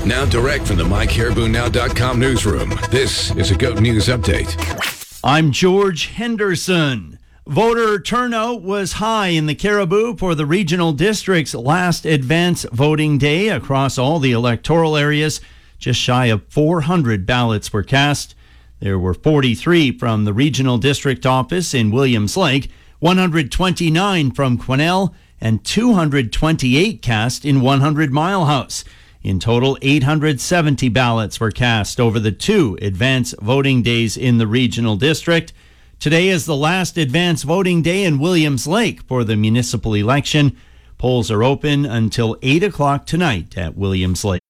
Now direct from the MyCaribouNow.com newsroom, this is a GOAT News Update. I'm George Henderson. Voter turnout was high in the Caribou for the regional district's last advance voting day across all the electoral areas. Just shy of 400 ballots were cast. There were 43 from the regional district office in Williams Lake, 129 from Quesnel, and 228 cast in 100 Mile House. In total, 870 ballots were cast over the 2 advance voting days in the regional district. Today is the last advance voting day in Williams Lake for the municipal election. Polls are open until 8 o'clock tonight at Williams Lake.